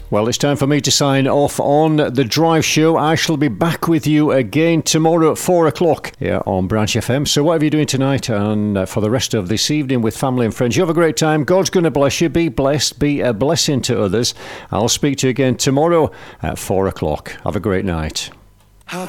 Well, it's time for me to sign off on The Drive Show. I shall be back with you again tomorrow at 4 o'clock here on Branch FM. So whatever you're doing tonight and for the rest of this evening with family and friends, you have a great time. God's going to bless you. Be blessed. Be a blessing to others. I'll speak to you again tomorrow at 4 o'clock. Have a great night.